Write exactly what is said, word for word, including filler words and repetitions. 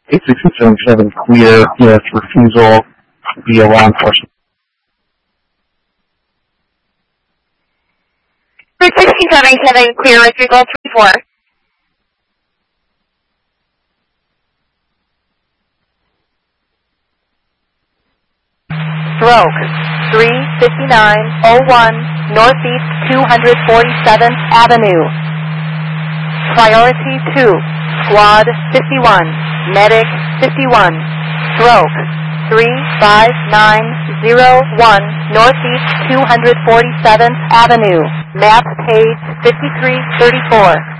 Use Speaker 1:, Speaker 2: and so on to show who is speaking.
Speaker 1: eight six six seven seven clear with refusal via law enforcement.
Speaker 2: sixteen seventy-seven clear with result three four.
Speaker 3: Stroke three fifty-nine oh one Northeast two hundred forty-seventh Avenue. Priority two, Squad fifty-one, Medic fifty-one. Stroke three five nine oh one Northeast two hundred forty-seventh Avenue. Map page fifty-three thirty-four.